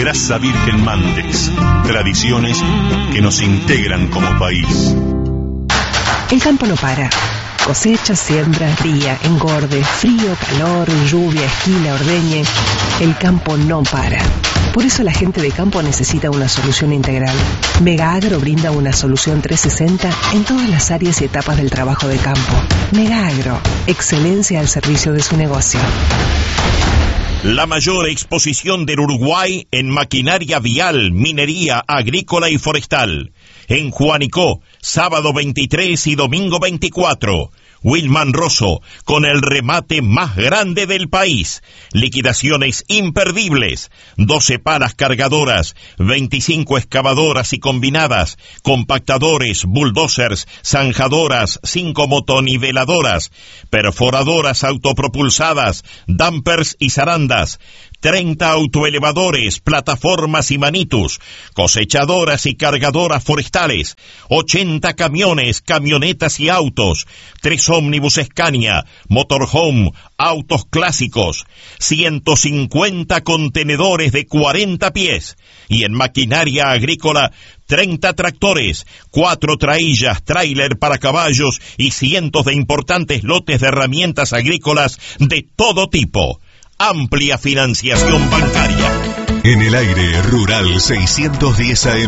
Grasa Virgen Mandex. Tradiciones que nos integran como país. El campo no para. Cosecha, siembra, ría, engorde, frío, calor, lluvia, esquila, ordeñe. El campo no para. Por eso la gente de campo necesita una solución integral. Mega Agro brinda una solución 360 en todas las áreas y etapas del trabajo de campo. Mega Agro, excelencia al servicio de su negocio. La mayor exposición del Uruguay en maquinaria vial, minería, agrícola y forestal. En Juanicó, sábado 23 y domingo 24. Wilman Rosso, con el remate más grande del país. Liquidaciones imperdibles. 12 palas cargadoras, 25 excavadoras y combinadas, compactadores, bulldozers, zanjadoras, 5 motoniveladoras, perforadoras autopropulsadas, dampers y zarandas, 30 autoelevadores, plataformas y manitus, cosechadoras y cargadoras forestales, 80 camiones, camionetas y autos, 3 ómnibus Scania, motorhome, autos clásicos, 150 contenedores de 40 pies y en maquinaria agrícola 30 tractores, 4 traillas, tráiler para caballos y cientos de importantes lotes de herramientas agrícolas de todo tipo. Amplia financiación bancaria. En el aire, Rural 610 AM.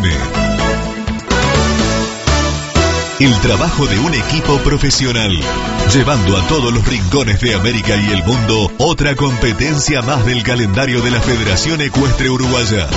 El trabajo de un equipo profesional, llevando a todos los rincones de América y el mundo otra competencia más del calendario de la Federación Ecuestre Uruguaya.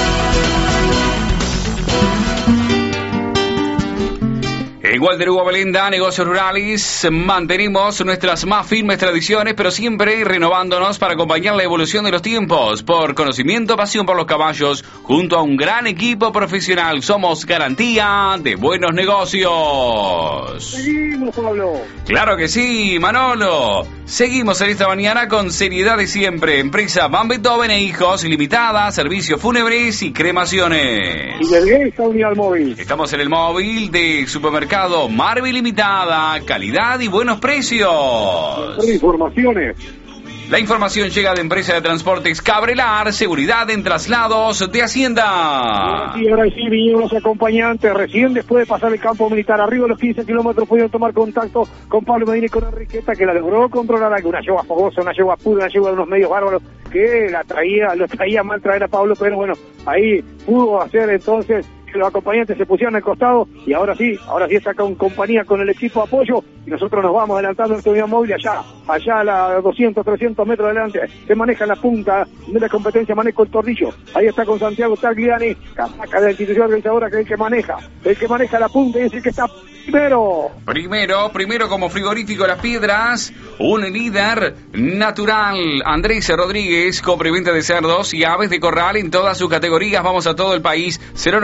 En Walter Hugo Belenda, Negocios Rurales, mantenemos nuestras más firmes tradiciones, pero siempre renovándonos para acompañar la evolución de los tiempos. Por conocimiento, pasión por los caballos, junto a un gran equipo profesional, somos garantía de buenos negocios. Seguimos, Pablo. Claro que sí, Manolo. Seguimos en esta mañana con seriedad de siempre. Empresa Van Beethoven e Hijos Limitada, servicios fúnebres y cremaciones. Y desde esta unidad móvil. Estamos en el móvil de Supermercado Marvel Limitada, calidad y buenos precios. Informaciones. La información llega de Empresa de Transportes Cabrelar, seguridad en traslados de Hacienda. Y ahora sí vinieron los acompañantes, recién después de pasar el campo militar, arriba de los 15 kilómetros pudieron tomar contacto con Pablo Medina y con Enriqueta, que la logró controlar, una yegua fogosa, una yegua pura, una yegua de unos medios bárbaros, que lo traía mal traer a Pablo, pero bueno, ahí pudo hacer entonces que los acompañantes se pusieron al costado y ahora sí está con compañía con el equipo de apoyo y nosotros nos vamos adelantando en esta unidad móvil allá a la 200, 300 metros adelante. Se maneja la punta de la competencia, maneja el tornillo. Ahí está con Santiago Tagliani, casaca de la institución organizadora, que es el que maneja la punta y es el que está Primero como frigorífico Las Piedras, un líder natural, Andrés Rodríguez, compra y venta de cerdos y aves de corral en todas sus categorías. Vamos a todo el país.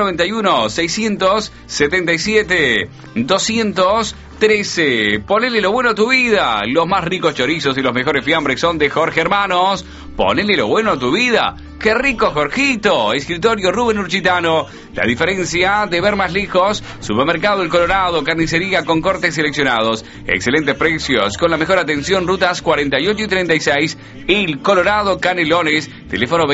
091-677-213. Ponele lo bueno a tu vida. Los más ricos chorizos y los mejores fiambres son de Jorge Hermanos. Ponele lo bueno a tu vida. ¡Qué rico, Jorgito! Escritorio Rubén Urchitano. La diferencia de ver más lejos. Supermercado El Colorado, carnicería con cortes seleccionados. Excelentes precios, con la mejor atención, rutas 48 y 36. El Colorado Canelones, teléfono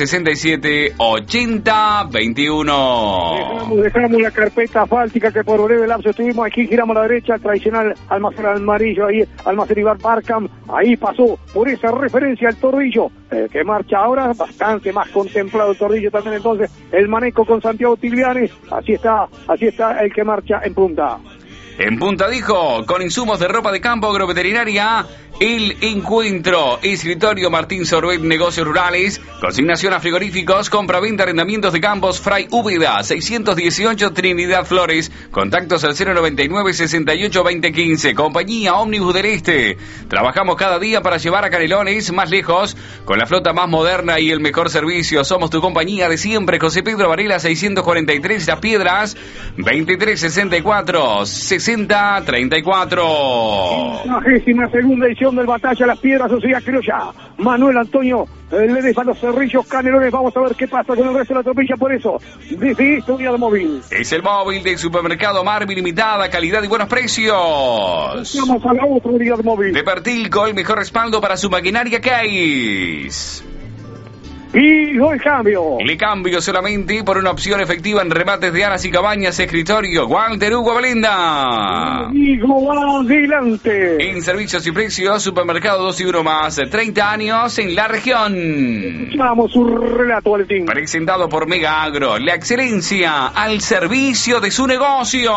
2367-8021. Dejamos la carpeta asfáltica que por breve lapso estuvimos aquí, giramos a la derecha, tradicional almacén amarillo, ahí almacén Ibar Barcam, ahí pasó por esa referencia el torrillo, que marcha ahora, bastante más contemplado el torrillo también, entonces el manejo con Santiago Tigliani, así está el que marcha en punta. En punta dijo, con insumos de ropa de campo, agroveterinaria, El Encuentro, escritorio Martín Sorbet, negocios rurales, consignación a frigoríficos, compra-venta, arrendamientos de campos, Fray Úbeda, 618 Trinidad Flores, contactos al 099-68-2015, compañía Ómnibus del Este. Trabajamos cada día para llevar a Canelones más lejos, con la flota más moderna y el mejor servicio. Somos tu compañía de siempre, José Pedro Varela, 643, Las Piedras, 2364 6034. 52ª edición del Batalla Las Piedras, Sociedad Criolla. Manuel Antonio Ledes a los Cerrillos Canelones. Vamos a ver qué pasa con el resto de la tropilla. Por eso, desde esta unidad móvil. Es el móvil del Supermercado Marvel Limitada, calidad y buenos precios. Vamos a la otra unidad móvil. De Pertilco, el mejor respaldo para su maquinaria Case. Pido el cambio. Le cambio solamente por una opción efectiva en remates de alas y cabañas, escritorio. Walter Hugo Valenda. Digo, adelante. En servicios y precios, supermercado 2 y 1 más. 30 años en la región. Vamos, un relato, Valentín. Presentado por Mega Agro, la excelencia al servicio de su negocio.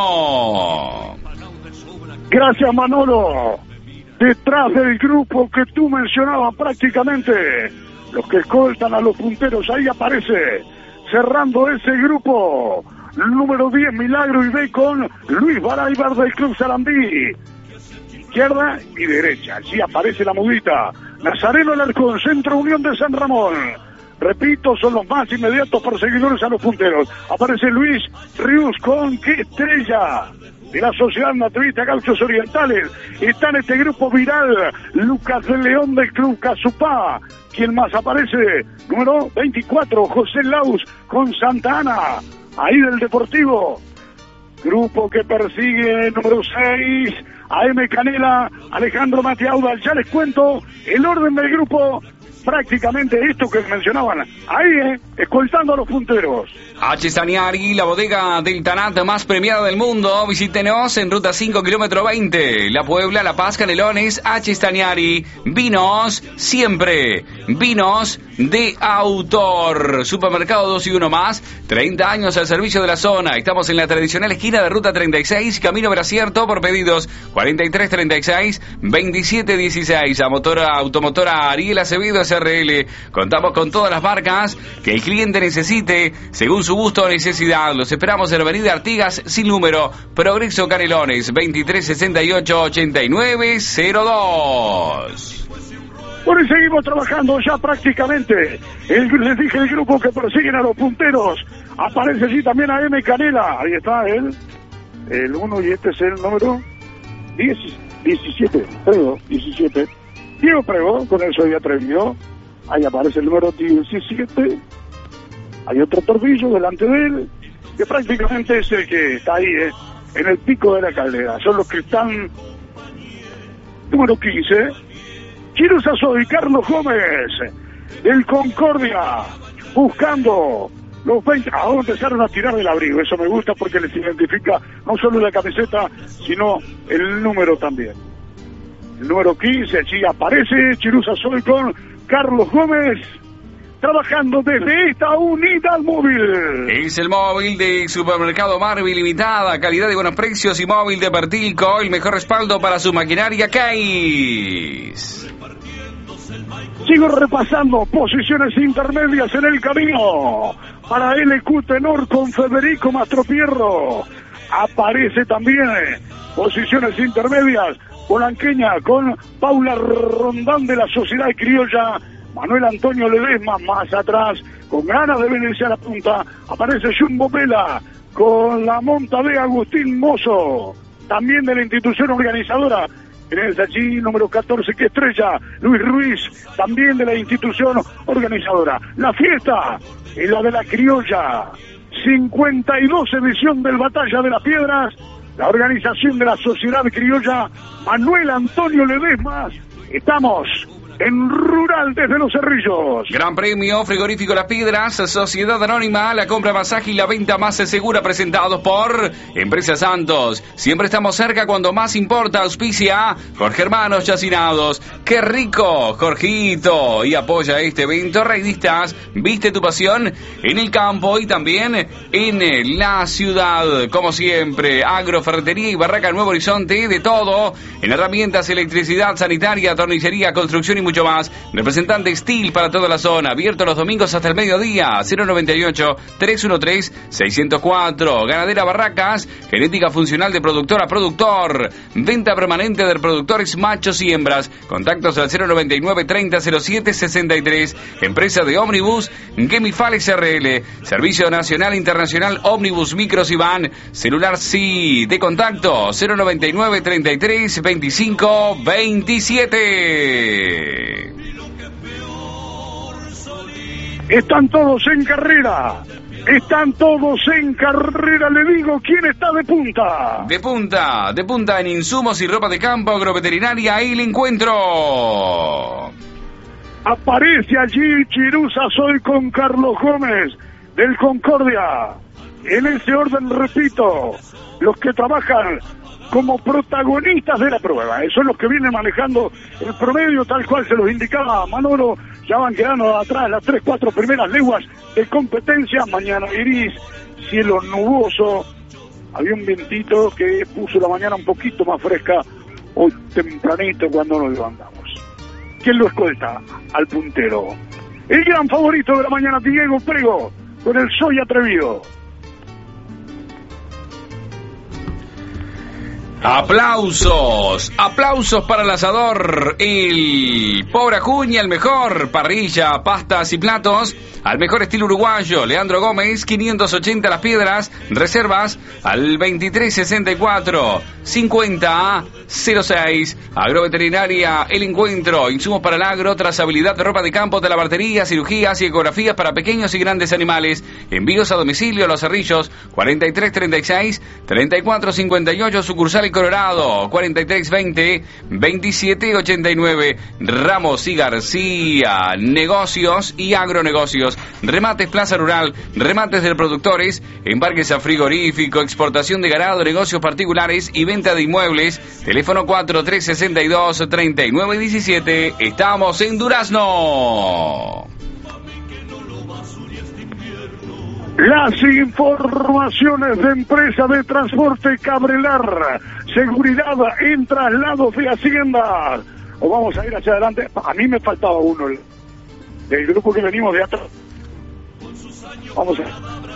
Gracias, Manolo. Detrás del grupo que tú mencionabas prácticamente, los que escoltan a los punteros, ahí aparece, cerrando ese grupo, número 10, Milagro y B con Luis Baraybar del Club Sarandí. Izquierda y derecha, allí aparece la mudita. Nazareno Alarcón, Centro Unión de San Ramón. Repito, son los más inmediatos perseguidores a los punteros. Aparece Luis Rius con Qué Estrella, de la Sociedad Naturista Gauchos Orientales. Está en este grupo viral Lucas de León del Club Casupá. ¿Quién más aparece? Número 24, José Laus con Santa Ana, ahí del Deportivo. Grupo que persigue número 6, AM Canela, Alejandro Matiauda. Ya les cuento el orden del grupo. Prácticamente esto que mencionaban ahí, escoltando a los punteros. H. Staniari, la bodega del Tanat más premiada del mundo. Visítenos en ruta 5, kilómetro 20. La Puebla, La Paz, Canelones, H. Staniari. Vinos siempre. Vinos de autor. Supermercado 2 y 1 más. 30 años al servicio de la zona. Estamos en la tradicional esquina de ruta 36, Camino Bracierto, por pedidos 4336-2716. Automotora Ariel Acevedo SRL. Contamos con todas las marcas que el cliente necesite según su gusto o necesidad. Los esperamos en la avenida Artigas sin número, Progreso Canelones, 2368-8902. Bueno, y seguimos trabajando ya prácticamente. Les dije el grupo que persiguen a los punteros. Aparece allí también a M. Canela. Ahí está él, el 1, y este es el número 17, Prego, 17. Diego Prego, con eso ya atrevió. Ahí aparece el número 17. Hay otro Torbillo delante de él, que prácticamente es el que está ahí, en el pico de la caldera. Son los que están. Número 15, Chiro Sazoy, Carlos Gómez, del Concordia, buscando los 20. Ahora empezaron a tirar del abrigo. Eso me gusta porque les identifica no solo la camiseta, sino el número también. El número 15, allí aparece Chiruza Soy con Carlos Gómez, trabajando desde esta unidad móvil. Es el móvil de Supermercado Marvel Limitada, calidad y buenos precios, y móvil de Pertilco, el mejor respaldo para su maquinaria Case. Sigo repasando posiciones intermedias en el camino para LQ Tenor con Federico Mastropierro. Aparece también posiciones intermedias Polanqueña con Paula Rondán de la Sociedad Criolla. Manuel Antonio Ledesma más atrás, con ganas de venirse a la punta. Aparece Jumbo Vela con la monta de Agustín Mozo, también de la institución organizadora. Tenés allí número 14, Qué Estrella, Luis Ruiz, también de la institución organizadora. La fiesta es la de la Criolla, 52 edición del Batalla de las Piedras, la organización de la Sociedad Criolla, Manuel Antonio Ledesma. Estamos en Rural desde Los Cerrillos. Gran premio, Frigorífico Las Piedras, Sociedad Anónima, la compra más ágil, la venta más segura, presentados por Empresa Santos. Siempre estamos cerca cuando más importa. Auspicia Jorge Hermanos Chacinados. ¡Qué rico, Jorgito! Y apoya este evento. Raidistas, viste tu pasión en el campo y también en la ciudad. Como siempre, Agroferretería y Barraca Nuevo Horizonte, de todo en herramientas, electricidad, sanitaria, tornillería, construcción y mucho más. Representante Steel para toda la zona, abierto los domingos hasta el mediodía. 098-313-604. Ganadera Barracas, genética funcional de productor a productor. Venta permanente de reproductores machos y hembras. Contactos al 099-3007-63. Empresa de ómnibus Gemifal SRL. Servicio nacional e internacional ómnibus, micros y van. Celular sí, de contacto 099-33-25-27. Están todos en carrera. Están todos en carrera, le digo, ¿quién está de punta? De punta en insumos y ropa de campo, agroveterinaria, ahí le encuentro. Aparece allí Chiruza Soy con Carlos Gómez del Concordia. En ese orden, repito, los que trabajan como protagonistas de la prueba. Son los que vienen manejando el promedio tal cual se los indicaba Manolo. Ya van quedando atrás las 3-4 primeras leguas de competencia. Mañana gris, cielo nuboso. Había un vientito que puso la mañana un poquito más fresca hoy tempranito cuando nos levantamos. ¿Quién lo escolta? Al puntero. El gran favorito de la mañana, Diego Prego, con el Soy Atrevido. Aplausos para el asador, el Pobre Acuña, el mejor, parrilla, pastas y platos, al mejor estilo uruguayo, Leandro Gómez, 580 Las Piedras, reservas al 2364-5006, Agroveterinaria El Encuentro, insumos para el agro, trazabilidad de ropa de campo, talabartería, cirugías y ecografías para pequeños y grandes animales, envíos a domicilio a Los Cerrillos, 4336-3458, sucursal Colorado, 4320-2789, Ramos y García, negocios y agronegocios, remates Plaza Rural, remates de productores, embarques a frigorífico, exportación de ganado, negocios particulares y venta de inmuebles, teléfono 4362-3917, estamos en Durazno. Las informaciones de Empresa de Transporte Cabrelar, seguridad en traslados de Hacienda. O vamos a ir hacia adelante. A mí me faltaba uno del grupo que venimos de atrás. Vamos a...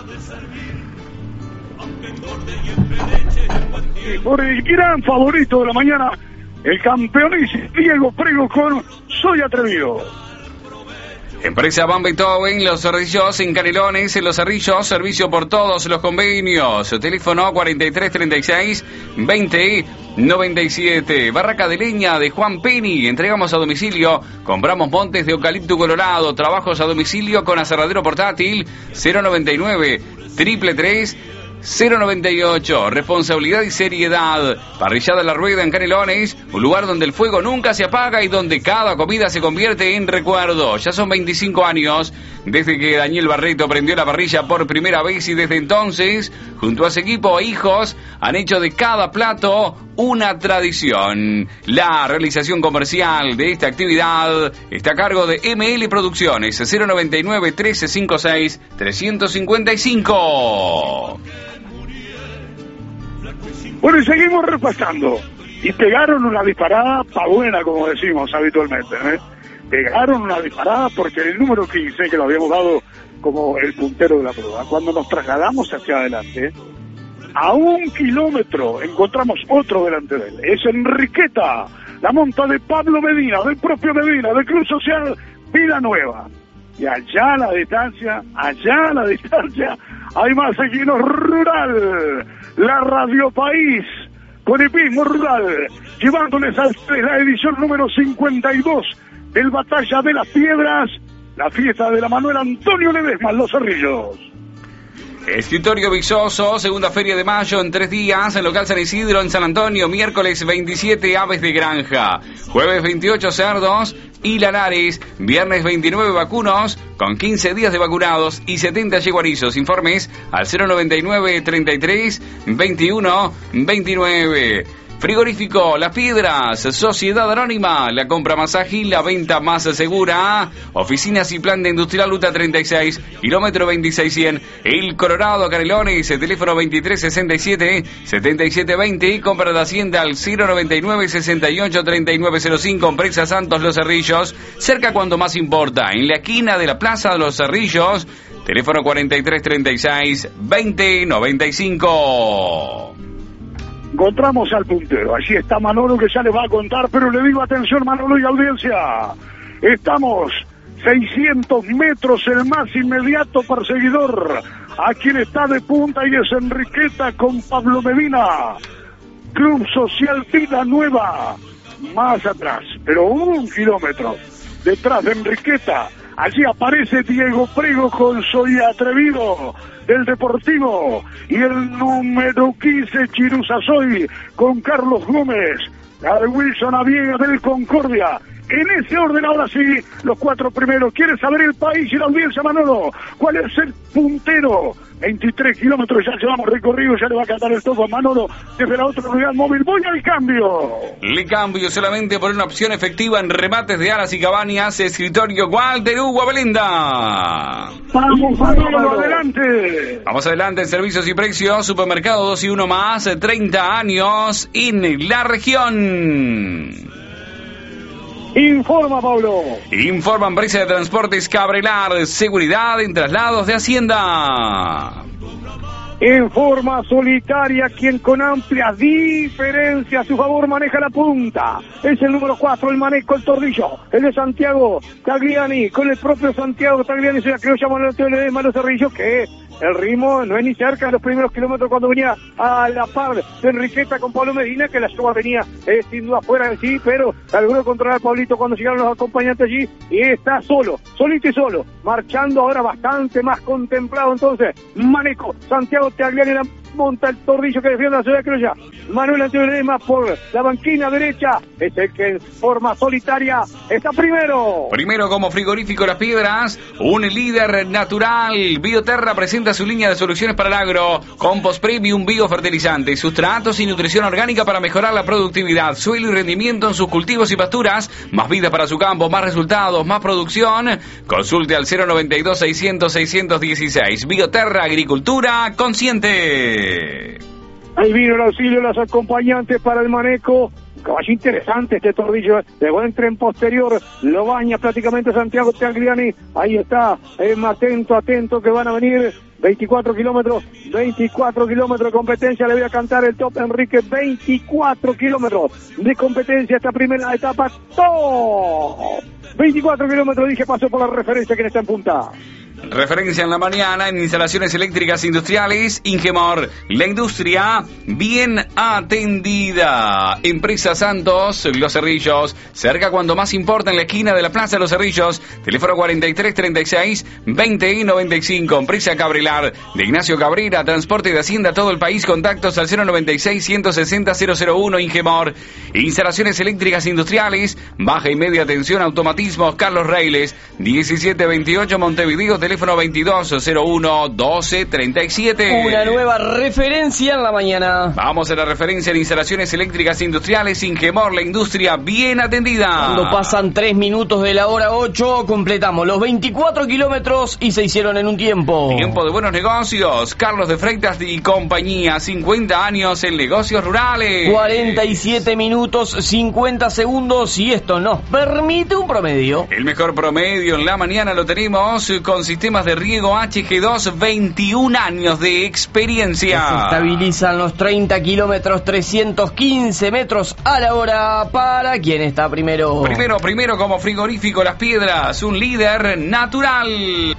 Por el gran favorito de la mañana, el campeonísimo Diego Prego con Soy Atrevido. Empresa Van Beethoven, Los Cerrillos en Canelones, en Los Cerrillos, servicio por todos los convenios. Teléfono 4336-2097. Barraca de leña de Juan Penny, entregamos a domicilio, compramos montes de eucalipto colorado, trabajos a domicilio con aserradero portátil, 099 333 098, responsabilidad y seriedad. Parrillada La Rueda en Canelones, un lugar donde el fuego nunca se apaga y donde cada comida se convierte en recuerdo. Ya son 25 años desde que Daniel Barreto prendió la parrilla por primera vez y desde entonces, junto a su equipo e hijos, han hecho de cada plato una tradición. La realización comercial de esta actividad está a cargo de ML Producciones, 099-1356-355. Bueno, y seguimos repasando. Y pegaron una disparada pa' buena, como decimos habitualmente, ¿eh? Pegaron una disparada porque el número 15, que lo habíamos dado como el puntero de la prueba, cuando nos trasladamos hacia adelante, a 1 kilómetro encontramos otro delante de él. Es Enriqueta, la monta de Pablo Medina, del propio Medina, del Club Social Vida Nueva. Y allá a la distancia, hay más equinos rural. La Radio País, con hipismo rural, llevándoles a ustedes la edición número 52 del Batalla de las Piedras, la fiesta de la Manuel Antonio Ledesma, Los Cerrillos. Escritorio Visoso, segunda feria de mayo en 3 días, en local San Isidro, en San Antonio, miércoles 27 aves de granja, jueves 28 cerdos y lanares, viernes 29 vacunos, con 15 días de vacunados y 70 yeguarizos. Informes al 099 33 21 29. Frigorífico Las Piedras, Sociedad Anónima, la compra más ágil, la venta más segura. Oficinas y planta industrial Luta 36, kilómetro 2600. El Colorado, Canelones, teléfono 2367-7720. Compra de Hacienda al 099-683905. Empresa Santos Los Cerrillos, cerca cuando más importa, en la esquina de la Plaza de Los Cerrillos. Teléfono 4336-2095. Encontramos al puntero, allí está Manolo que ya les va a contar, pero le digo atención Manolo y audiencia, estamos 600 metros el más inmediato perseguidor, a quien está de punta y es Enriqueta con Pablo Medina, Club Social Vida Nueva, más atrás, pero 1 kilómetro detrás de Enriqueta, allí aparece Diego Prego con Soy Atrevido del Deportivo y el número 15 Chiruza Soy con Carlos Gómez, la de Wilson Aviega del Concordia, En ese orden, ahora sí, los 4 primeros. ¿Quieres saber el país y la audiencia, Manolo? ¿Cuál es el puntero? 23 kilómetros ya llevamos recorrido, ya le va a cantar el topo a Manolo desde la otra unidad móvil. Voy al cambio. Le cambio solamente por una opción efectiva en remates de alas y cabañas. Escritorio Walter Hugo Abelenda. Vamos, Manolo, adelante. Vamos adelante en servicios y precios. Supermercado 2 y 1 más, 30 años en la región. Informa, Pablo. Informa empresa de transportes Cabrelar, seguridad en traslados de Hacienda. Informa Solitaria, quien con amplia diferencia a su favor maneja la punta. Es el número 4, el Maneco, el Tordillo, el de Santiago Tagliani, con el propio Santiago Tagliani, se la creo llamar el de Malo Cerrillo, que el ritmo no es ni cerca de los primeros kilómetros cuando venía a la par de Enriqueta con Pablo Medina, que la Showa venía sin duda fuera de sí, pero logró controlar a Pablito cuando llegaron los acompañantes allí y está solo, solito y solo, marchando ahora bastante más contemplado. Entonces, Maneco, Santiago Tagliani la monta el Tordillo que defiende la ciudad de Croya. Manuel Antonio Ledesma por la banquina derecha es el que en forma solitaria está primero. Primero como frigorífico Las Piedras, un líder natural. Bioterra presenta su línea de soluciones para el agro, compost premium, biofertilizantes, sustratos y nutrición orgánica para mejorar la productividad, suelo y rendimiento en sus cultivos y pasturas. Más vida para su campo, más resultados, más producción. Consulte al 092 600 616. Bioterra, agricultura consciente. Ahí vino el auxilio de los acompañantes para el Maneco. Un caballo interesante este Tordillo, de buen tren posterior, lo baña prácticamente Santiago Tagliani. Ahí está, atento que van a venir 24 kilómetros de competencia. Le voy a cantar el top Enrique, 24 kilómetros de competencia esta primera etapa. ¡Top! 24 kilómetros, dije, pasó por la referencia que está en punta. Referencia en la mañana en instalaciones eléctricas industriales Ingemor, la industria bien atendida. Empresa Santos, Los Cerrillos, cerca cuando más importa en la esquina de la Plaza de Los Cerrillos. Teléfono 4336 20 95. Empresa Cabrelar de Ignacio Cabrera, transporte de Hacienda a todo el país. Contactos al 096 160 001. Ingemor, instalaciones eléctricas industriales, baja y media tensión, automatismos. Carlos Reiles, 1728 Montevideo. Teléfono 2201-1237. Una nueva referencia en la mañana. Vamos a la referencia en instalaciones eléctricas industriales Ingemor, la industria bien atendida. Cuando pasan 3 minutos de la hora 8, completamos los 24 kilómetros y se hicieron en un tiempo. Tiempo de buenos negocios. Carlos de Freitas y compañía, 50 años en negocios rurales. 47 minutos, 50 segundos y esto nos permite un promedio. El mejor promedio en la mañana lo tenemos con sistemas de riego HG2, 21 años de experiencia. Se estabilizan los 30 kilómetros, 315 metros a la hora. ¿Para quién está primero? Primero como frigorífico Las Piedras, un líder natural.